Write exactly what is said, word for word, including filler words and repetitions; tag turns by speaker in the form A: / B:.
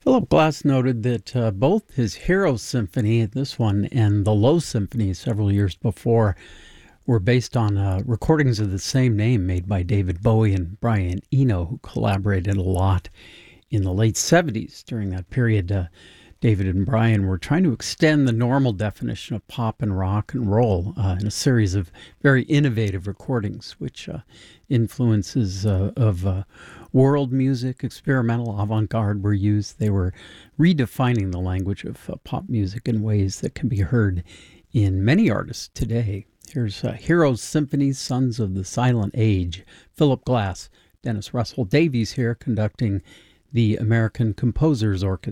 A: Philip Glass noted that uh, both his Hero Symphony, this one, and the Low Symphony several years before were based on uh, recordings of the same name made by David Bowie and Brian Eno, who collaborated a lot in the late seventies. During that period, uh, David and Brian were trying to extend the normal definition of pop and rock and roll uh, in a series of very innovative recordings, which uh, influences uh, of uh, world music, experimental avant-garde were used. They were redefining the language of uh, pop music in ways that can be heard in many artists today. Here's uh, Heroes Symphony, Sons of the Silent Age. Philip Glass, Dennis Russell Davies here conducting the American Composers Orchestra.